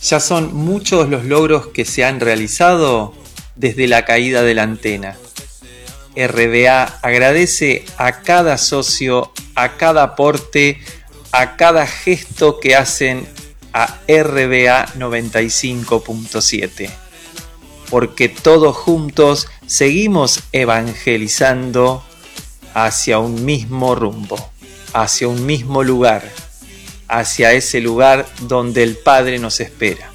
Ya son muchos los logros que se han realizado desde la caída de la antena. RBA agradece a cada socio, a cada aporte, a cada gesto que hacen a RBA 95.7. Porque todos juntos seguimos evangelizando hacia un mismo rumbo, hacia un mismo lugar, hacia ese lugar donde el Padre nos espera.